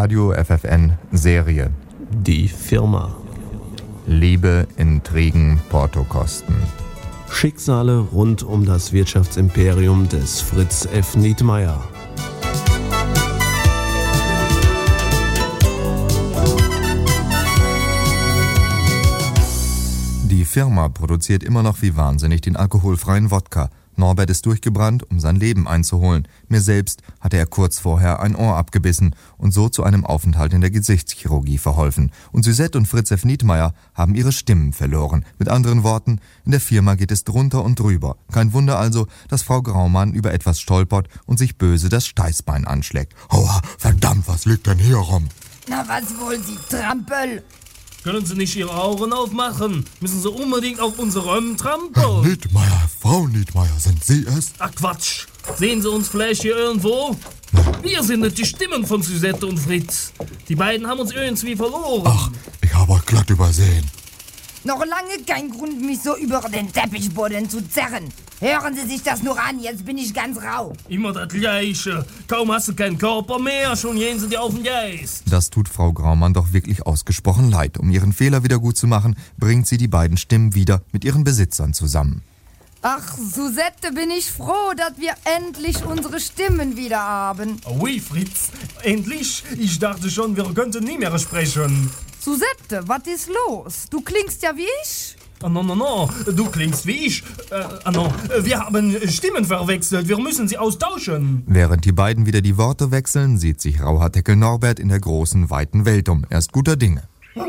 Radio FFN Serie. Die Firma. Liebe, Intrigen, Portokosten. Schicksale rund um das Wirtschaftsimperium des Fritz F. Nietmeyer. Die Firma produziert immer noch wie wahnsinnig den alkoholfreien Wodka. Norbert ist durchgebrannt, um sein Leben einzuholen. Mir selbst hatte er kurz vorher ein Ohr abgebissen und so zu einem Aufenthalt in der Gesichtschirurgie verholfen. Und Suzette und Fritz F. Nietmeyer haben ihre Stimmen verloren. Mit anderen Worten, in der Firma geht es drunter und drüber. Kein Wunder also, dass Frau Graumann über etwas stolpert und sich böse das Steißbein anschlägt. Aua, verdammt, was liegt denn hier rum? Na, was wollen Sie, Trampel? Können Sie nicht Ihre Augen aufmachen? Müssen Sie unbedingt auf unsere Römmen trampeln? Nietmeyer, Frau Nietmeyer, sind Sie es? Ach Quatsch! Sehen Sie uns vielleicht hier irgendwo? Wir sind nicht die Stimmen von Suzette und Fritz. Die beiden haben uns irgendwie verloren. Ach, ich habe euch glatt übersehen. Noch lange kein Grund, mich so über den Teppichboden zu zerren. Hören Sie sich das nur an, jetzt bin ich ganz rau. Immer das Gleiche. Kaum hast du keinen Körper mehr, schon gehen sie dir auf den Geist. Das tut Frau Graumann doch wirklich ausgesprochen leid. Um ihren Fehler wieder gut zu machen, bringt sie die beiden Stimmen wieder mit ihren Besitzern zusammen. Ach, Suzette, bin ich froh, dass wir endlich unsere Stimmen wieder haben. Oui, Fritz, endlich. Ich dachte schon, wir könnten nie mehr sprechen. Suzette, was ist los? Du klingst ja wie ich. No, du klingst wie ich. Wir haben Stimmen verwechselt, wir müssen sie austauschen. Während die beiden wieder die Worte wechseln, sieht sich Rauhaardeckel Norbert in der großen, weiten Welt um. Er ist guter Dinge.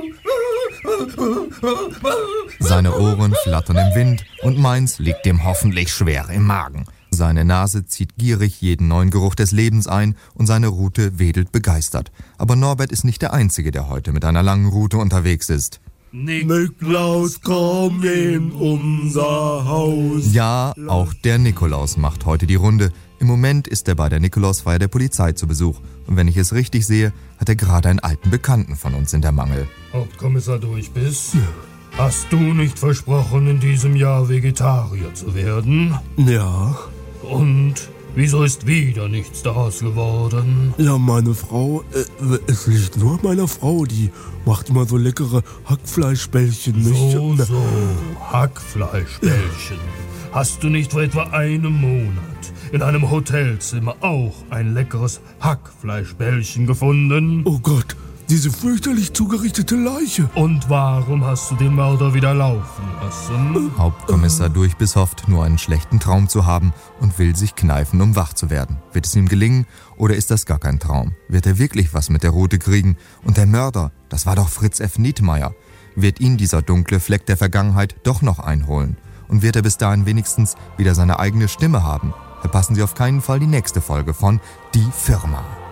Seine Ohren flattern im Wind und meins liegt ihm hoffentlich schwer im Magen. Seine Nase zieht gierig jeden neuen Geruch des Lebens ein und seine Rute wedelt begeistert. Aber Norbert ist nicht der Einzige, der heute mit einer langen Rute unterwegs ist. Niklaus, komm in unser Haus. Ja, auch der Nikolaus macht heute die Runde. Im Moment ist er bei der Nikolausfeier der Polizei zu Besuch. Und wenn ich es richtig sehe, hat er gerade einen alten Bekannten von uns in der Mangel. Hauptkommissar Durchbiss, hast du nicht versprochen, in diesem Jahr Vegetarier zu werden? Ja. Und wieso ist wieder nichts daraus geworden? Ja, meine Frau, es liegt nur an meiner Frau, die macht immer so leckere Hackfleischbällchen. So, Hackfleischbällchen. Hast du nicht vor etwa einem Monat in einem Hotelzimmer auch ein leckeres Hackfleischbällchen gefunden? Oh Gott, diese fürchterlich zugerichtete Leiche. Und warum hast du den Mörder wieder laufen lassen? Hauptkommissar Durchbiss hofft, nur einen schlechten Traum zu haben und will sich kneifen, um wach zu werden. Wird es ihm gelingen oder ist das gar kein Traum? Wird er wirklich was mit der Rute kriegen? Und der Mörder, das war doch Fritz F. Nietmeyer. Wird ihn dieser dunkle Fleck der Vergangenheit doch noch einholen? Und wird er bis dahin wenigstens wieder seine eigene Stimme haben? Verpassen Sie auf keinen Fall die nächste Folge von Die Firma.